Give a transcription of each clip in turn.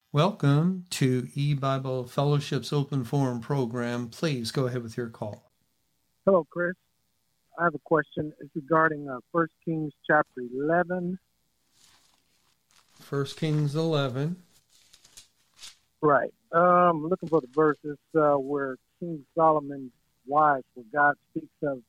Welcome to E-Bible Fellowship's Open Forum program. Please go ahead with your call. Hello, Chris. I have a question. It's regarding 1 Kings chapter 11. 1 Kings 11. Right. I'm looking for the verses where King Solomon's wives, where God speaks of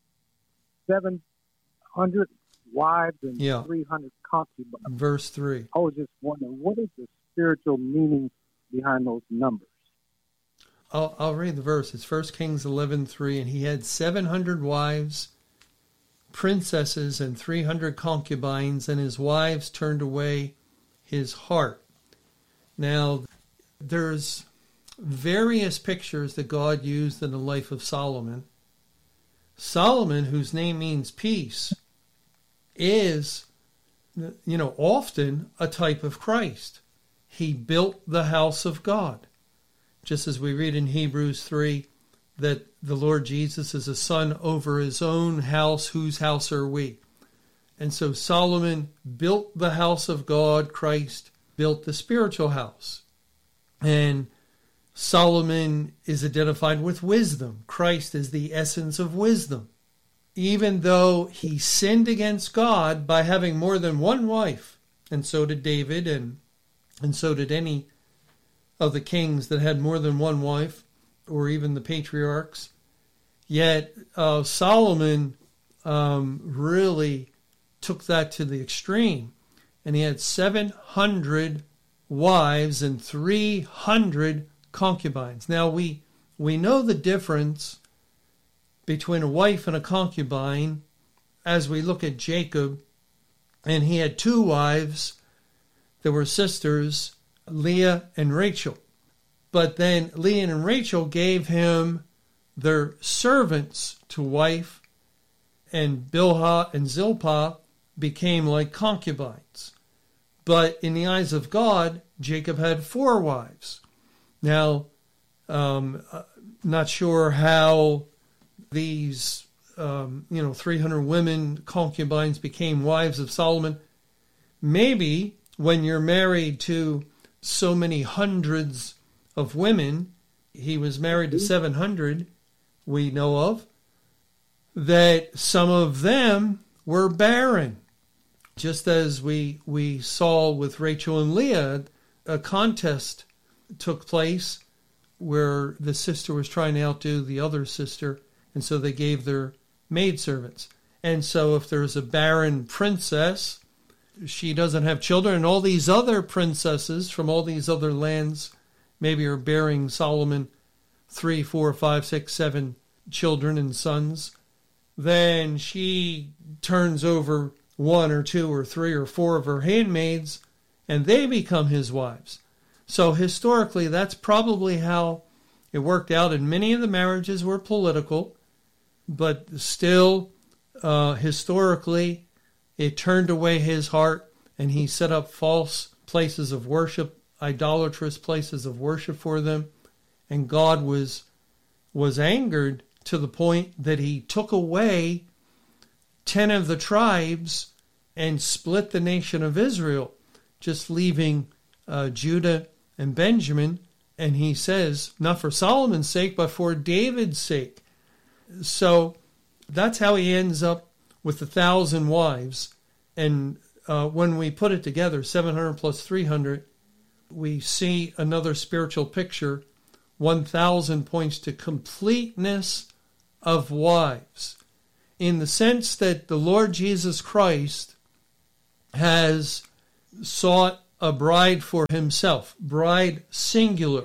700 wives and 300 concubines. Verse 3. I was just wondering, what is the spiritual meaning behind those numbers? I'll read the verse. It's 1 Kings 11:3. And he had 700 wives, princesses, and 300 concubines, and his wives turned away his heart. Now, there's various pictures that God used in the life of Solomon. Solomon, whose name means peace, is, often a type of Christ. He built the house of God. Just as we read in Hebrews 3 that the Lord Jesus is a son over his own house, whose house are we? And so Solomon built the house of God. Christ built the spiritual house. And Solomon is identified with wisdom. Christ is the essence of wisdom. Even though he sinned against God by having more than one wife, and so did David, and so did any of the kings that had more than one wife, or even the patriarchs. Yet Solomon really took that to the extreme, and he had 700 wives and 300 concubines. Now we know the difference between a wife and a concubine as we look at Jacob, and he had two wives that were sisters, Leah and Rachel. But then Leah and Rachel gave him their servants to wife, and Bilhah and Zilpah became like concubines. But in the eyes of God, Jacob had 4 wives. Now, not sure how these 300 women concubines became wives of Solomon. Maybe when you're married to so many hundreds of women, he was married to 700, we know of, that some of them were barren. Just as we saw with Rachel and Leah, a contest took place where the sister was trying to outdo the other sister, and so they gave their maidservants. And so if there's a barren princess, she doesn't have children, and all these other princesses from all these other lands maybe are bearing Solomon 3, 4, 5, 6, 7 children and sons, then she turns over 1 or 2 or 3 or 4 of her handmaids, and they become his wives. So historically, that's probably how it worked out, and many of the marriages were political, but still, historically, it turned away his heart, and he set up false places of worship, idolatrous places of worship for them, and God was angered to the point that he took away 10 of the tribes and split the nation of Israel, just leaving Judah and Benjamin. And he says, not for Solomon's sake, but for David's sake. So that's how he ends up with 1,000 wives. And when we put it together, 700 plus 300, we see another spiritual picture. 1,000 points to completeness of wives, in the sense that the Lord Jesus Christ has sought a bride for himself, bride singular.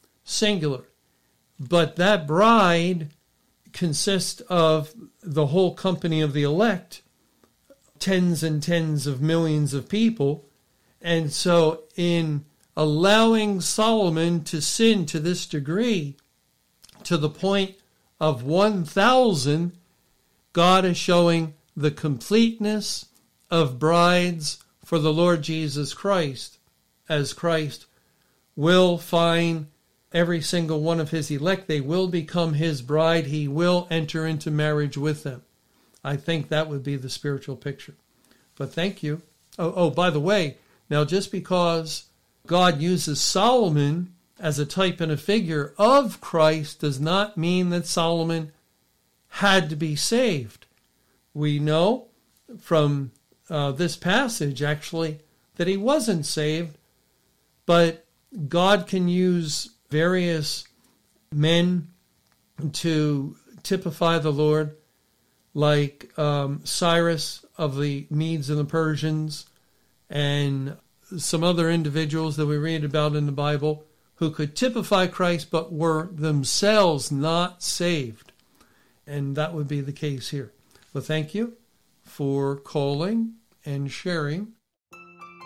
But that bride consists of the whole company of the elect, tens and tens of millions of people. And so in allowing Solomon to sin to this degree, to the point of 1,000, God is showing the completeness of brides for the Lord Jesus Christ, as Christ will find every single one of his elect. They will become his bride. He will enter into marriage with them. I think that would be the spiritual picture. But thank you. Oh, by the way, now just because God uses Solomon as a type and a figure of Christ does not mean that Solomon had to be saved. We know from this passage, actually, that he wasn't saved, but God can use various men to typify the Lord, like Cyrus of the Medes and the Persians, and some other individuals that we read about in the Bible who could typify Christ but were themselves not saved. And that would be the case here. Well, thank you for calling and sharing